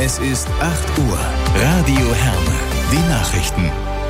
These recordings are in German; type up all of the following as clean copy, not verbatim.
Es ist 8 Uhr. Radio Herne. Die Nachrichten.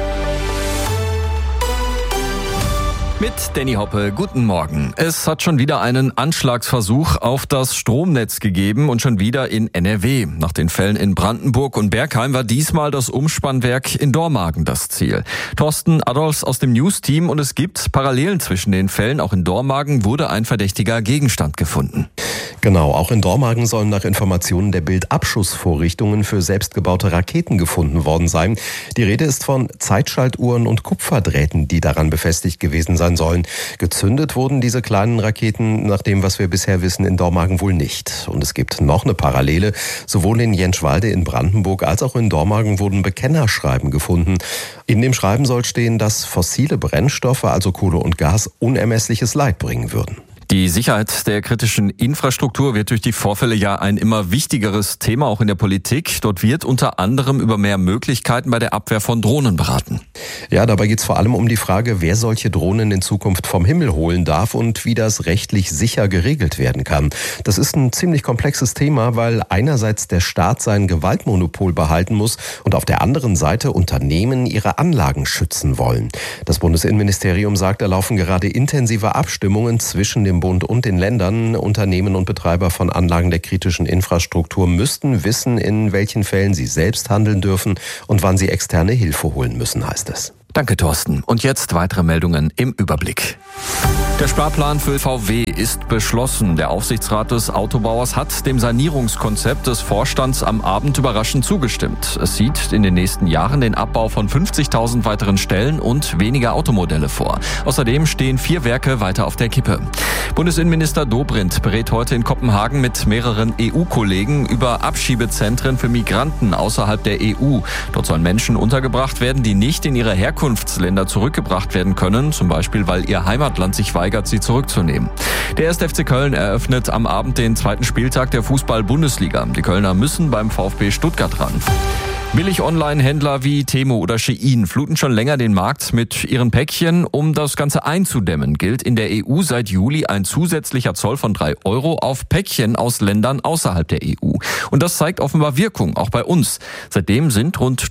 Mit Danny Hoppe, guten Morgen. Es hat schon wieder einen Anschlagsversuch auf das Stromnetz gegeben und schon wieder in NRW. Nach den Fällen in Brandenburg und Bergheim war diesmal das Umspannwerk in Dormagen das Ziel. Thorsten Adolfs aus dem News-Team, und es gibt Parallelen zwischen den Fällen. Auch in Dormagen wurde ein verdächtiger Gegenstand gefunden. Genau, auch in Dormagen sollen nach Informationen der Bild Abschussvorrichtungen für selbstgebaute Raketen gefunden worden sein. Die Rede ist von Zeitschaltuhren und Kupferdrähten, die daran befestigt gewesen sein sollen. Gezündet wurden diese kleinen Raketen, nach dem, was wir bisher wissen, in Dormagen wohl nicht. Und es gibt noch eine Parallele. Sowohl in Jentschwalde in Brandenburg als auch in Dormagen wurden Bekennerschreiben gefunden. In dem Schreiben soll stehen, dass fossile Brennstoffe, also Kohle und Gas, unermessliches Leid bringen würden. Die Sicherheit der kritischen Infrastruktur wird durch die Vorfälle ja ein immer wichtigeres Thema, auch in der Politik. Dort wird unter anderem über mehr Möglichkeiten bei der Abwehr von Drohnen beraten. Ja, dabei geht es vor allem um die Frage, wer solche Drohnen in Zukunft vom Himmel holen darf und wie das rechtlich sicher geregelt werden kann. Das ist ein ziemlich komplexes Thema, weil einerseits der Staat sein Gewaltmonopol behalten muss und auf der anderen Seite Unternehmen ihre Anlagen schützen wollen. Das Bundesinnenministerium sagt, da laufen gerade intensive Abstimmungen zwischen dem Bund und den Ländern. Unternehmen und Betreiber von Anlagen der kritischen Infrastruktur müssten wissen, in welchen Fällen sie selbst handeln dürfen und wann sie externe Hilfe holen müssen, heißt es. Danke, Thorsten. Und jetzt weitere Meldungen im Überblick. Der Sparplan für VW ist beschlossen. Der Aufsichtsrat des Autobauers hat dem Sanierungskonzept des Vorstands am Abend überraschend zugestimmt. Es sieht in den nächsten Jahren den Abbau von 50.000 weiteren Stellen und weniger Automodelle vor. Außerdem stehen 4 Werke weiter auf der Kippe. Bundesinnenminister Dobrindt berät heute in Kopenhagen mit mehreren EU-Kollegen über Abschiebezentren für Migranten außerhalb der EU. Dort sollen Menschen untergebracht werden, die nicht in ihre Herkunftsländer zurückgebracht werden können, zum Beispiel weil ihr Heimatland sich weigert, sie zurückzunehmen. Der 1. FC Köln eröffnet am Abend den 2. Spieltag der Fußball-Bundesliga. Die Kölner müssen beim VfB Stuttgart ran. Billig-Online-Händler wie Temu oder Shein fluten schon länger den Markt mit ihren Päckchen. Um das Ganze einzudämmen, gilt in der EU seit Juli ein zusätzlicher Zoll von 3 € auf Päckchen aus Ländern außerhalb der EU. Und das zeigt offenbar Wirkung, auch bei uns. Seitdem sind rund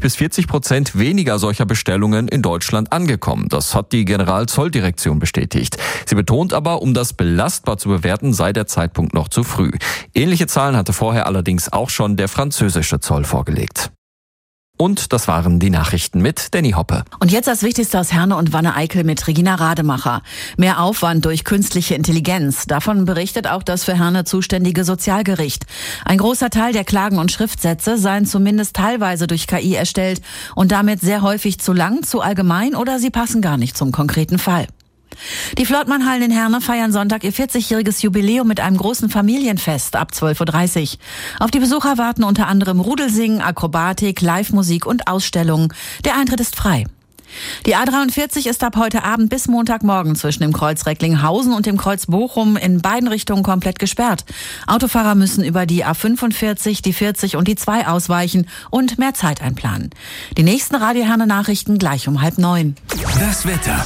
30-40% weniger solcher Bestellungen in Deutschland angekommen. Das hat die Generalzolldirektion bestätigt. Sie betont aber, um das belastbar zu bewerten, sei der Zeitpunkt noch zu früh. Ähnliche Zahlen hatte vorher allerdings auch schon der französische Zoll vorgelegt. Und das waren die Nachrichten mit Danny Hoppe. Und jetzt das Wichtigste aus Herne und Wanne-Eickel mit Regina Rademacher. Mehr Aufwand durch künstliche Intelligenz. Davon berichtet auch das für Herne zuständige Sozialgericht. Ein großer Teil der Klagen und Schriftsätze seien zumindest teilweise durch KI erstellt und damit sehr häufig zu lang, zu allgemein oder sie passen gar nicht zum konkreten Fall. Die Flottmann-Hallen in Herne feiern Sonntag ihr 40-jähriges Jubiläum mit einem großen Familienfest ab 12.30 Uhr. Auf die Besucher warten unter anderem Rudelsingen, Akrobatik, Live-Musik und Ausstellungen. Der Eintritt ist frei. Die A43 ist ab heute Abend bis Montagmorgen zwischen dem Kreuz Recklinghausen und dem Kreuz Bochum in beiden Richtungen komplett gesperrt. Autofahrer müssen über die A45, die 40 und die 2 ausweichen und mehr Zeit einplanen. Die nächsten Radio Herne Nachrichten gleich um 8:30. Das Wetter.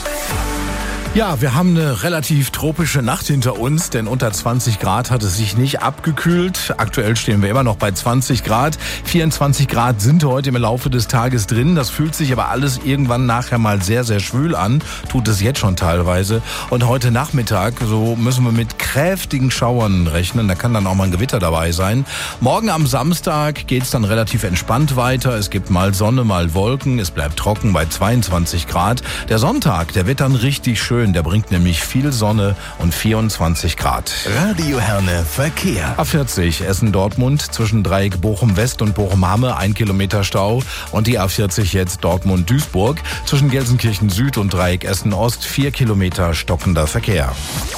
Ja, wir haben eine relativ tropische Nacht hinter uns, denn unter 20 Grad hat es sich nicht abgekühlt. Aktuell stehen wir immer noch bei 20 Grad. 24 Grad sind heute im Laufe des Tages drin. Das fühlt sich aber alles irgendwann nachher mal sehr, sehr schwül an. Tut es jetzt schon teilweise. Und heute Nachmittag, so müssen wir mit kräftigen Schauern rechnen. Da kann dann auch mal ein Gewitter dabei sein. Morgen am Samstag geht's dann relativ entspannt weiter. Es gibt mal Sonne, mal Wolken. Es bleibt trocken bei 22 Grad. Der Sonntag, der wird dann richtig schön. Der bringt nämlich viel Sonne und 24 Grad. Radio Herne Verkehr. A40 Essen-Dortmund zwischen Dreieck Bochum-West und Bochum-Hamme 1 Kilometer Stau. Und die A40 jetzt Dortmund-Duisburg zwischen Gelsenkirchen-Süd und Dreieck Essen-Ost 4 Kilometer stockender Verkehr.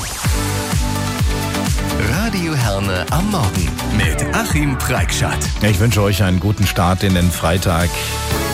Radio Herne am Morgen mit Achim Preikschat. Ich wünsche euch einen guten Start in den Freitag.